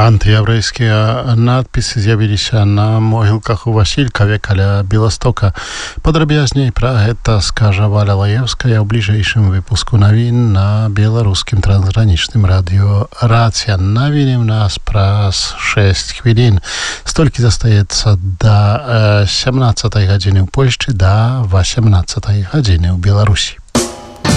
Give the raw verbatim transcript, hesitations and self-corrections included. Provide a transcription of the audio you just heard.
Антыяўрэйскія надпісы з'явіліся на могілках у Васількаве каля Беластока. Падрабязней пра гэта скажа Валя Лаевская ў бліжэйшым выпуску навін на беларускім трансгранічным радыё Рацыя. Навіны ў нас праз шэсць хвілін. Столькі застаецца да сямнаццатай гадзіны ў Польшчы, да васямнаццатай гадзіны ў Беларусі.